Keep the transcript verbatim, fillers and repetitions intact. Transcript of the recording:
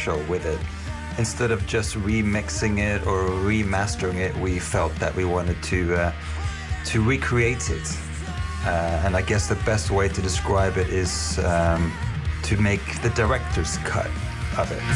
special with it. Instead of just remixing it or remastering it, we felt that we wanted to uh, to recreate it. Uh, and I guess the best way to describe it is um, to make the director's cut of it.